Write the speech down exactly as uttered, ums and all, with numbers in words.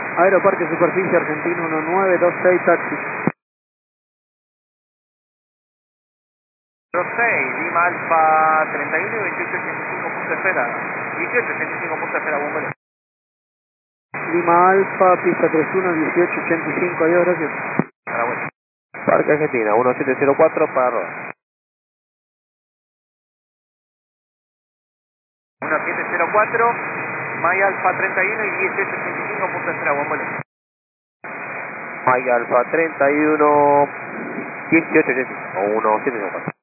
Aeroparque Superficie Argentino uno nueve dos seis, taxi. dos seis, Lima Alfa treinta y uno y veintiocho ochenta y cinco, punto de espera. dieciocho ochenta y cinco, punto de espera, bombero. Lima Alfa, pista treinta y uno, dieciocho ochenta y cinco, adiós, gracias. Para vuelta. Parque Argentina, uno siete cero cuatro para rodar. uno siete cero cuatro, Maya Alfa treinta y uno y dieciocho ochenta y cinco, punto de espera, bombero. Maya Alfa treinta y uno, dieciocho ochenta y cinco, uno siete cero cuatro.